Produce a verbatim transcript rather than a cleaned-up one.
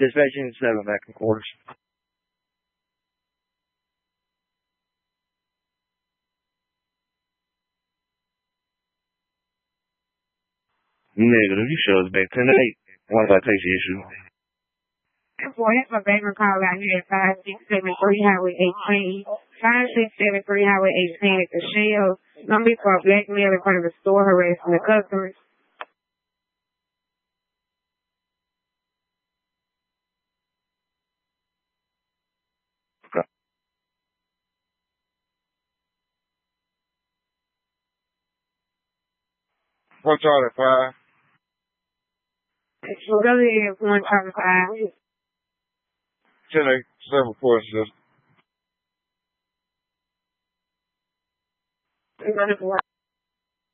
Dispatch Unit seven, back in quarters. Negative. You show us back ten to eight. Once I take the issue. Boy, that's my favorite call out here at five six seven three Highway eighteen. five six seven three Highway eighteen at the Shell. Some people are blackmail in front of the store harassing the customers. Okay. One Charlie five. So go ahead, one Charlie five. ten eight seven four six. One